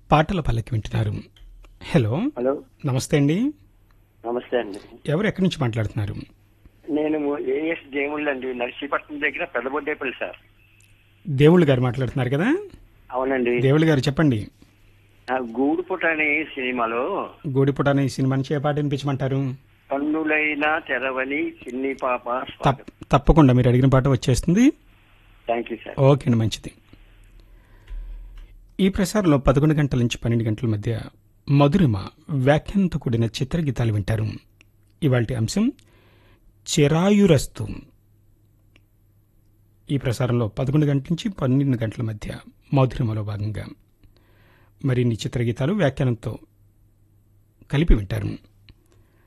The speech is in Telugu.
పాటల పల్లకి వింటున్నారు. హలో, హలో, నమస్తే అండి. నమస్తే అండి. ఎవరు, ఎక్కడి నుంచి మాట్లాడుతున్నారు? నేను ఏఎస్ దేవుళ్ళు అండి, నర్సీపట్నం దగ్గర పెద్దబొడ్డేపల్లి సార్. దేవుళ్ళు గారు మాట్లాడుతున్నారు కదా? అవునండి. దేవుళ్ళు గారు చెప్పండి. గూడుపుట అనే సినిమాలో గూడిపుట అనే సినిమా నుంచి ఏ పాట వినిపించమంటారు? కన్నులైనా తెరవని చిన్ని పాప. తప్పకుండా మీరు అడిగిన పాట వచ్చేస్తుంది. Thank you sir. ఓకే అండి, మంచిది. ఈ ప్రసారంలో 11 గంటల నుంచి 12 గంటల మధ్య మధురిమ వ్యాఖ్యానంతో కూడిన చిత్రగీతాలు వింటారు. ఇవాల్టి అంశం చిరాయురస్తు. ఈ ప్రసారంలో 11 గంటల నుంచి 12 గంటల మధ్య మధురిమలో భాగంగా మరిన్ని చిత్రగీతాలు వ్యాఖ్యానంతో కలిపి వింటారు.